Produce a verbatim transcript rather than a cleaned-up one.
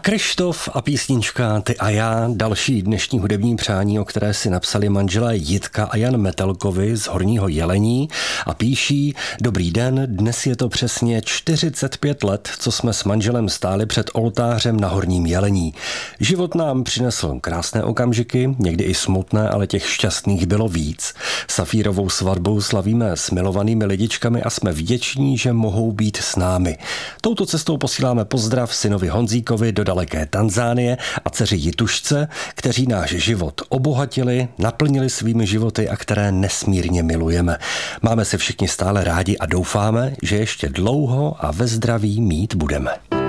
Kryštof a písnička Ty a já, další dnešní hudební přání, o které si napsali manželé Jitka a Jan Metelkovi z Horního Jelení a píší: Dobrý den, dnes je to přesně čtyřicet pět let, co jsme s manželem stáli před oltářem na Horním Jelení. Život nám přinesl krásné okamžiky, někdy i smutné, ale těch šťastných bylo víc. Safírovou svatbu slavíme s milovanými lidičkami a jsme vděční, že mohou být s námi. Touto cestou posíláme pozdrav synovi Honzíkovi do daleké Tanzánie a dceři Jitušce, kteří náš život obohatili, naplnili svými životy a které nesmírně milujeme. Máme se všichni stále rádi a doufáme, že ještě dlouho a ve zdraví mít budeme.